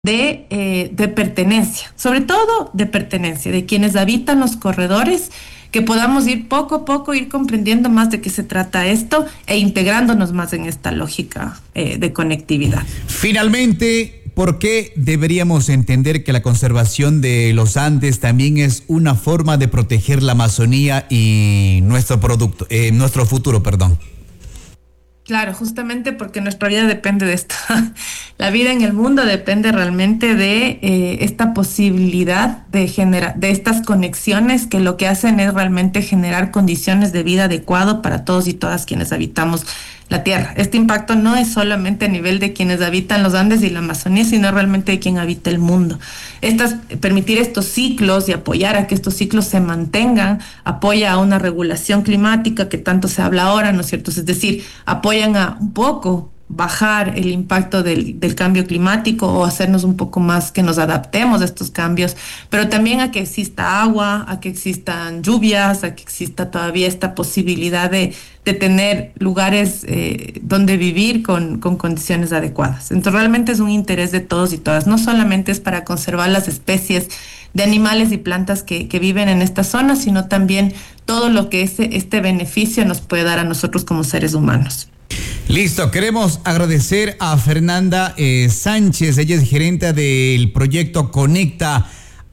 de pertenencia, sobre todo de pertenencia, de quienes habitan los corredores, que podamos ir poco a poco, ir comprendiendo más de qué se trata esto e integrándonos más en esta lógica de conectividad. Finalmente, ¿por qué deberíamos entender que la conservación de los Andes también es una forma de proteger la Amazonía y nuestro futuro, perdón? Claro, justamente porque nuestra vida depende de esto. La vida en el mundo depende realmente de esta posibilidad de estas conexiones que lo que hacen es realmente generar condiciones de vida adecuado para todos y todas quienes habitamos la Tierra. Este impacto no es solamente a nivel de quienes habitan los Andes y la Amazonía, sino realmente de quien habita el mundo. Permitir estos ciclos y apoyar a que estos ciclos se mantengan, apoya a una regulación climática que tanto se habla ahora, ¿no es cierto? Es decir, apoyan a un poco bajar el impacto del cambio climático o hacernos un poco más que nos adaptemos a estos cambios, pero también a que exista agua, a que existan lluvias, a que exista todavía esta posibilidad de tener lugares donde vivir con condiciones adecuadas. Entonces realmente es un interés de todos y todas, no solamente es para conservar las especies de animales y plantas que viven en esta zona, sino también todo lo que este beneficio nos puede dar a nosotros como seres humanos. Listo, queremos agradecer a Fernanda Sánchez, ella es gerente del proyecto Conecta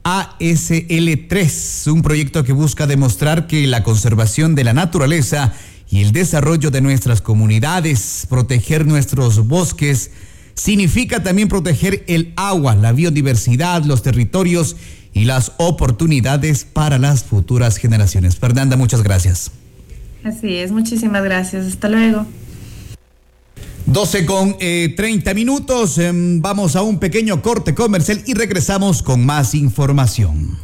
ASL3, un proyecto que busca demostrar que la conservación de la naturaleza y el desarrollo de nuestras comunidades, proteger nuestros bosques, significa también proteger el agua, la biodiversidad, los territorios y las oportunidades para las futuras generaciones. Fernanda, muchas gracias. Así es, muchísimas gracias. Hasta luego. 12:30. Vamos a un pequeño corte comercial y regresamos con más información.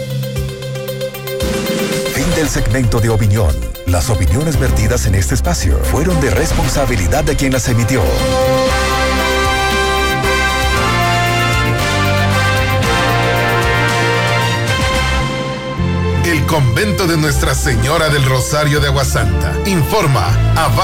Fin del segmento de opinión. Las opiniones vertidas en este espacio fueron de responsabilidad de quien las emitió. El convento de Nuestra Señora del Rosario de Aguasanta informa a